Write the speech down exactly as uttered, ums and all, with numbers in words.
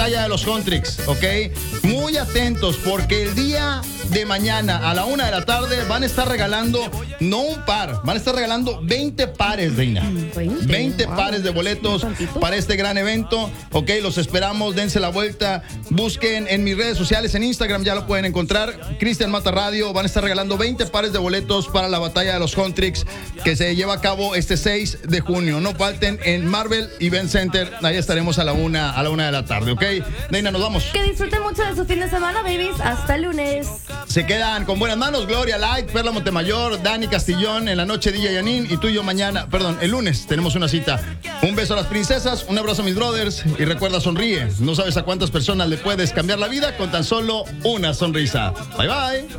batalla de los Contrix, ¿ok? Muy atentos porque el día de mañana a la una de la tarde van a estar regalando, no un par, van a estar regalando veinte pares, Reina. veinte, veinte wow. pares de boletos para este gran evento, ¿ok? Los esperamos, dense la vuelta, busquen en mis redes sociales, en Instagram ya lo pueden encontrar, Cristian Mata Radio, van a estar regalando veinte pares de boletos para la batalla de los Contrix que se lleva a cabo este seis de junio. No falten en Marvel Event Center, ahí estaremos a la una, a la una de la tarde, ¿ok? Reina, nos vamos. Que disfruten mucho de su fin de semana, babies. Hasta el lunes. Se quedan con buenas manos Gloria Light, Perla Montemayor, Dani Castillón, en la noche D J Yanin y tú y yo mañana, perdón, el lunes tenemos una cita. Un beso a las princesas, un abrazo a mis brothers y recuerda, sonríe. No sabes a cuántas personas le puedes cambiar la vida con tan solo una sonrisa. Bye bye.